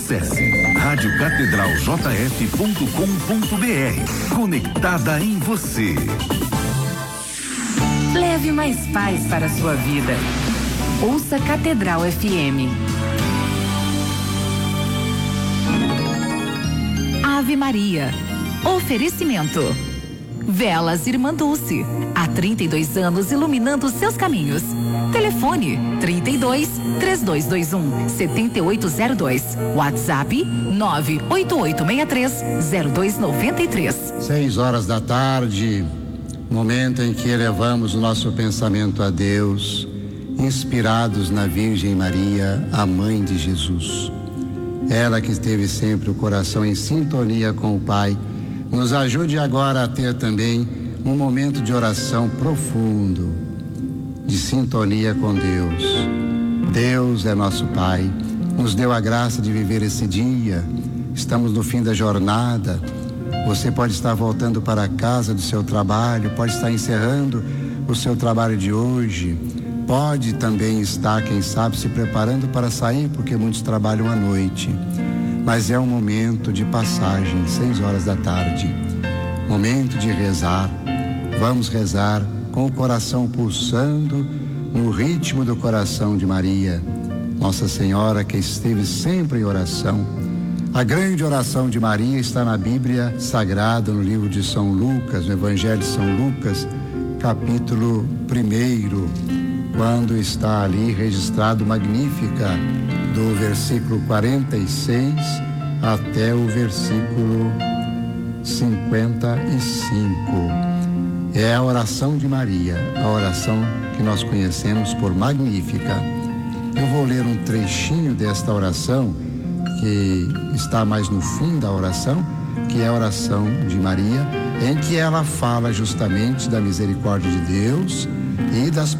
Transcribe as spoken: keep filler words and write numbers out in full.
Acesse rádio catedral j f ponto com ponto b r. Conectada em você. Leve mais paz para a sua vida. Ouça Catedral F M. Ave Maria. Oferecimento. Velas Irmã Dulce. Há trinta e dois anos iluminando seus caminhos. Telefone trinta e dois, três dois dois um, sete oito zero dois. WhatsApp nove oito oito seis três, zero dois nove três. Seis horas da tarde, momento em que elevamos o nosso pensamento a Deus, inspirados na Virgem Maria, a mãe de Jesus. Ela que teve sempre o coração em sintonia com o Pai, nos ajude agora a ter também um momento de oração profundo, de sintonia com Deus. Deus é nosso Pai, nos deu a graça de viver esse dia. Estamos no fim da jornada. Você pode estar voltando para a casa do seu trabalho, pode estar encerrando o seu trabalho de hoje, pode também estar, quem sabe, se preparando para sair, porque muitos trabalham à noite. Mas é um momento de passagem, seis horas da tarde, momento de rezar. Vamos rezar com o coração pulsando no ritmo do coração de Maria, Nossa Senhora que esteve sempre em oração. A grande oração de Maria está na Bíblia Sagrada, no livro de São Lucas, no Evangelho de São Lucas, capítulo primeiro, quando está ali registrado Magnífica, do versículo quarenta e seis até o versículo cinquenta e cinco. É a oração de Maria, a oração que nós conhecemos por Magnífica. Eu vou ler um trechinho desta oração, que está mais no fim da oração, que é a oração de Maria, em que ela fala justamente da misericórdia de Deus e das